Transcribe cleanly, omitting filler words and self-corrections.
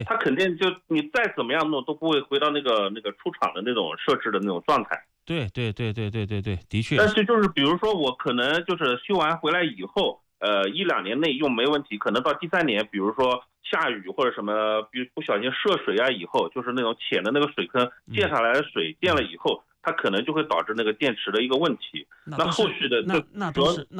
它肯定就你再怎么样弄都不会回到那个出厂的那种设置的那种状态。 对对对对对对对，的确。 但是就是比如说我可能就是修完回来以后，一两年内用没问题，可能到第三年，比如说下雨或者什么，比如不小心涉水啊，以后就是那种浅的那个水坑溅下来的水溅了以后，它可能就会导致那个电池的一个问题。那后续的那